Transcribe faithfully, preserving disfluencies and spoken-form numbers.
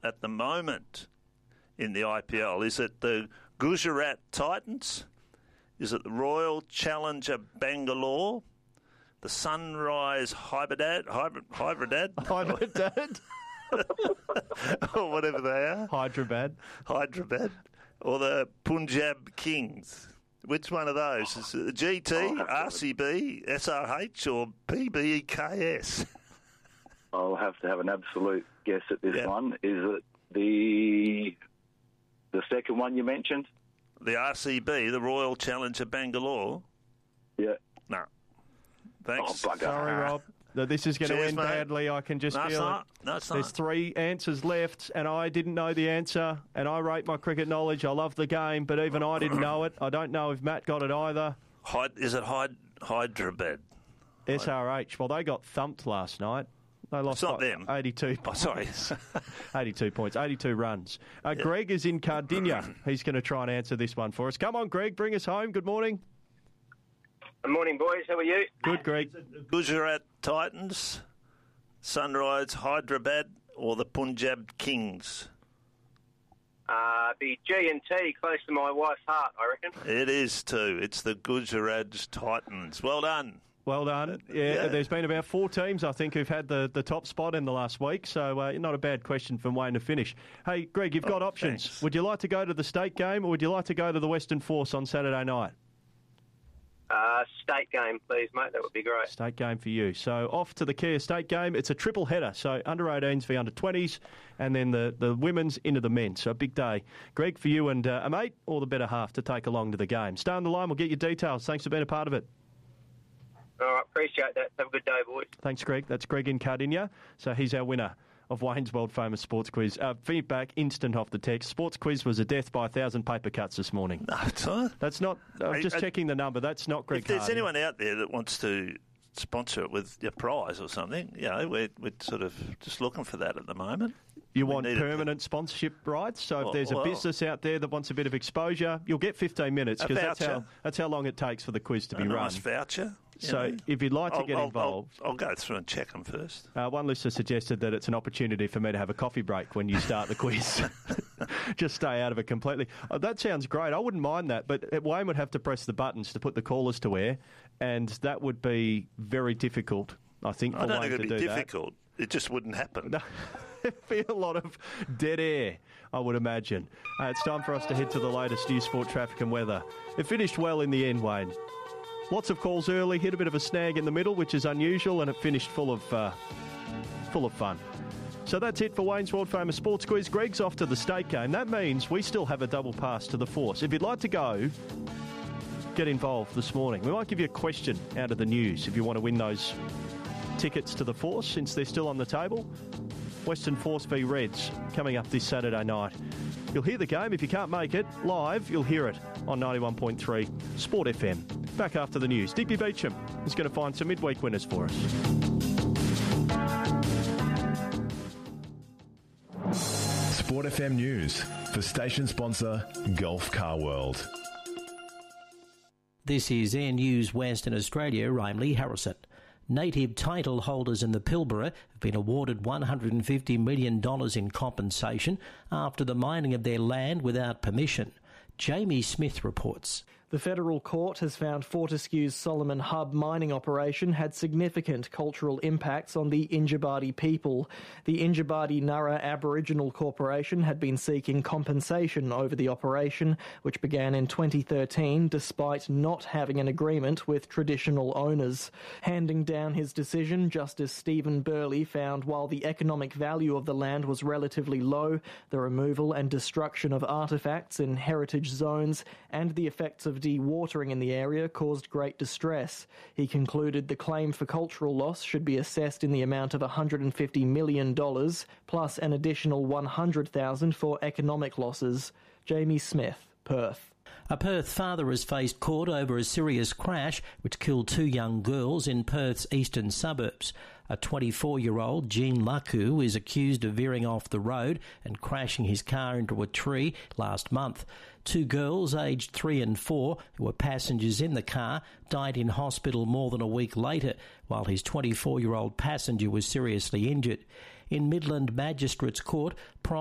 at the moment in the I P L? Is it the Gujarat Titans? Is it the Royal Challenger Bangalore? The Sunrise Hyderabad? Hyderabad? Hyderabad? Or whatever they are. Hyderabad. Hyderabad. Or the Punjab Kings. Which one of those? Is it the G T, Oh, R C B, S R H, or P B E K S? I'll have to have an absolute guess at this Yeah. one. Is it the the second one you mentioned? The R C B, the Royal Challenger Bangalore? Yeah. No. Thanks. Oh, bugger. Sorry, Rob. that This is going to Cheers, end mate. badly. I can just No, it's feel not. it. No, it's There's not. three answers left, and I didn't know the answer, and I rate my cricket knowledge. I love the game, but even I didn't know it. I don't know if Matt got it either. Hyd- is it Hyd- Hyderabad? S R H. Well, they got thumped last night. They lost It's not by them. eighty-two Oh, sorry. points. eighty-two points, eighty-two runs. Uh, yeah. Greg is in Cardinia. He's going to try and answer this one for us. Come on, Greg, bring us home. Good morning. Good morning, boys. How are you? Good, Greg. Gujarat Titans, Sunrise Hyderabad, or the Punjab Kings? Uh, the G and T, close to my wife's heart, I reckon. It is too. It's the Gujarat Titans. Well done. Well done. Yeah, Yeah. There's been about four teams, I think, who've had the, the top spot in the last week, so uh, not a bad question from Wayne to finish. Hey, Greg, you've got Oh, options. thanks. Would you like to go to the state game, or would you like to go to the Western Force on Saturday night? Uh, state game, please, mate. That would be great. State game for you. So off to the Care State game. It's a triple header, so under eighteens v under twenties, and then the, the women's into the men. So a big day. Greg, for you and uh, a mate, or the better half to take along to the game. Stay on the line. We'll get your details. Thanks for being a part of it. All right, appreciate that. Have a good day, boys. Thanks, Greg. That's Greg in Cardinia. So he's our winner of Wayne's world-famous sports quiz. Uh, feedback instant off the text. Sports quiz was a death by a thousand paper cuts this morning. No, it's not. That's not... I'm I- just I- checking the number. That's not Greg If there's Hardy. anyone out there that wants to sponsor it with a prize or something, you know, we're, we're sort of just looking for that at the moment. You We want need it. permanent sponsorship rights, so if Well, there's a well. business out there that wants a bit of exposure, you'll get fifteen minutes, A because that's voucher. how, that's how long it takes for the quiz to A be run. nice voucher. you So know. if you'd like to I'll- get I'll- involved... I'll, I'll go through and check them first. Uh, one listener suggested that it's an opportunity for me to have a coffee break when you start the quiz. Just stay out of it completely. Oh, that sounds great. I wouldn't mind that, but Wayne would have to press the buttons to put the callers to air, and that would be very difficult, I think, for I don't Wayne think to it'd do be difficult. It just wouldn't happen. that. There'd be a lot of dead air, I would imagine. Uh, it's time for us to head to the latest news, sport, traffic and weather. It finished well in the end, Wayne. Lots of calls early, hit a bit of a snag in the middle, which is unusual, and it finished full of uh, full of fun. So that's it for Wayne's World Famous Sports Quiz. Greg's off to the state game. That means we still have a double pass to the Force. If you'd like to go, get involved this morning. We might give you a question out of the news if you want to win those tickets to the Force, since they're still on the table. Western Force v Reds coming up this Saturday night. You'll hear the game. If you can't make it live, you'll hear it on ninety-one point three Sport F M. Back after the news. Digby Beecham is going to find some midweek winners for us. Sport F M News for station sponsor Gulf Car World. This is Air News Western Australia. I'm Lee Harrison. Native title holders in the Pilbara have been awarded one hundred fifty million dollars in compensation after the mining of their land without permission. Jamie Smith reports. The federal court has found Fortescue's Solomon Hub mining operation had significant cultural impacts on the Injibadi people. The Injibadi Nurra Aboriginal Corporation had been seeking compensation over the operation, which began in twenty thirteen despite not having an agreement with traditional owners. Handing down his decision, Justice Stephen Burley found while the economic value of the land was relatively low, the removal and destruction of artefacts in heritage zones and the effects of dewatering in the area caused great distress. He concluded the claim for cultural loss should be assessed in the amount of one hundred fifty million dollars, plus an additional one hundred thousand dollars for economic losses. Jamie Smith, Perth. A Perth father has faced court over a serious crash which killed two young girls in Perth's eastern suburbs. A twenty-four-year-old, Jean Laku, is accused of veering off the road and crashing his car into a tree last month. Two girls, aged three and four, who were passengers in the car, died in hospital more than a week later, while his twenty-four-year-old passenger was seriously injured. In Midland Magistrates Court,